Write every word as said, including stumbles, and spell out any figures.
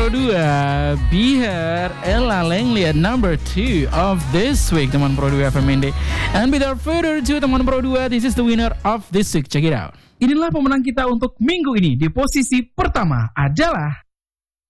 Pro dua, Biher Ella Langley at number two of this week, teman Pro dua F M N D. And without further ado, teman Pro dua, this is the winner of this week. Check it out. Inilah pemenang kita untuk minggu ini. Di posisi pertama adalah